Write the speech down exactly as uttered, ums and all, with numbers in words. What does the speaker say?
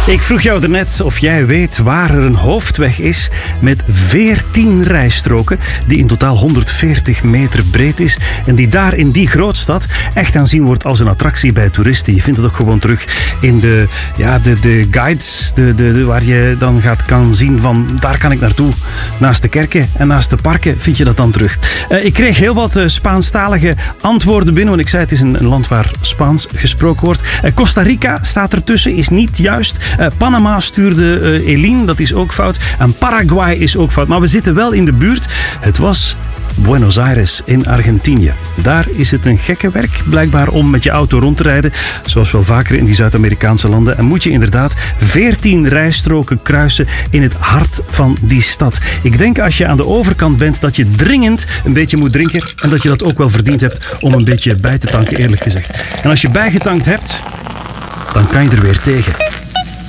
Ik vroeg jou daarnet of jij weet waar er een hoofdweg is met veertien rijstroken, die in totaal honderdveertig meter breed is en die daar in die grootstad echt aanzien wordt als een attractie bij toeristen. Je vindt het ook gewoon terug in de, ja, de, de guides, de, de, de, waar je dan gaat kan zien van daar kan ik naartoe. Naast de kerken en naast de parken vind je dat dan terug. Uh, ik kreeg heel wat uh, Spaanstalige antwoorden binnen, want ik zei het is een, een land waar Spaans gesproken wordt. Uh, Costa Rica staat ertussen, is niet juist. Uh, Panama stuurde uh, Eline, dat is ook fout. En Paraguay is ook fout. Maar we zitten wel in de buurt. Het was Buenos Aires in Argentinië. Daar is het een gekke werk, blijkbaar, om met je auto rond te rijden. Zoals wel vaker in die Zuid-Amerikaanse landen. En moet je inderdaad veertien rijstroken kruisen in het hart van die stad. Ik denk als je aan de overkant bent dat je dringend een beetje moet drinken. En dat je dat ook wel verdiend hebt om een beetje bij te tanken, eerlijk gezegd. En als je bijgetankt hebt, dan kan je er weer tegen.